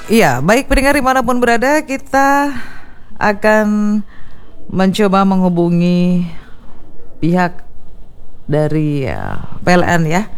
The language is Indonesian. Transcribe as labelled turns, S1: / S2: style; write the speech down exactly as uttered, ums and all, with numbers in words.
S1: Iya, baik pendengar dimanapun berada, kita akan mencoba menghubungi pihak dari ya, P L N ya,